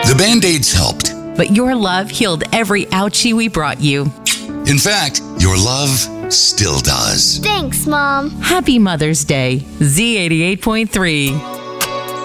The Band-Aids helped. But your love healed every ouchie we brought you. In fact, your love still does. Thanks, Mom. Happy Mother's Day, Z88.3.